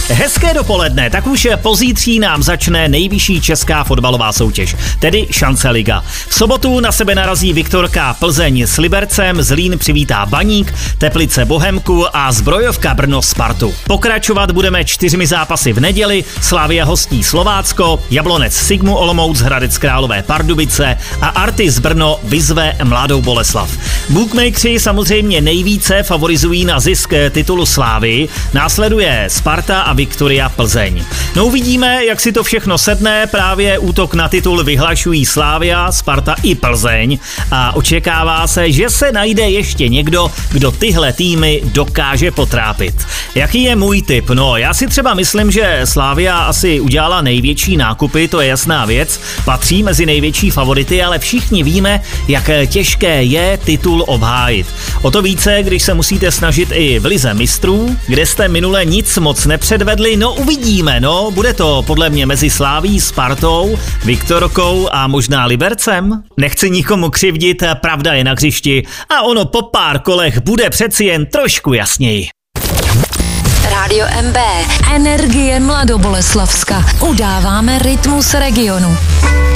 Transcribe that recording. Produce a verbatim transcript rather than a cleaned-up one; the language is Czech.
Hezké dopoledne, tak už pozítří nám začne nejvyšší česká fotbalová soutěž, tedy Šance liga. V sobotu na sebe narazí Viktorka Plzeň s Libercem, Zlín přivítá Baník, Teplice Bohemku a Zbrojovka Brno Spartu. Pokračovat budeme čtyřmi zápasy v neděli, Slavia hostí Slovácko, Jablonec Sigmu Olomouc, Hradec Králové Pardubice a Artis Brno vyzve Mladou Boleslav. Bookmakeri samozřejmě nejvíce favorizují na zisk titulu Slávy, následuje Sparta a Viktoria Plzeň. No uvidíme, jak si to všechno sedne, právě útok na titul vyhlašují Slavia, Sparta i Plzeň a očekává se, že se najde ještě někdo, kdo tyhle týmy dokáže potrápit. Jaký je můj tip? No, já si třeba myslím, že Slavia asi udělala největší nákupy, to je jasná věc, patří mezi největší favority, ale všichni víme, jak těžké je titul obhájit. O to více, když se musíte snažit i v lize mistrů, kde jste minule nic moc nepředvedli, no uvidíme, no, bude to podle mě mezi Slaví, Spartou, Viktorkou a možná Libercem. Nechci nikomu křivdit, pravda je na hřišti a ono po pár kolech bude přeci jen trošku jasněji. Rádio M B, energie Mladoboleslavska, udáváme rytmus regionu.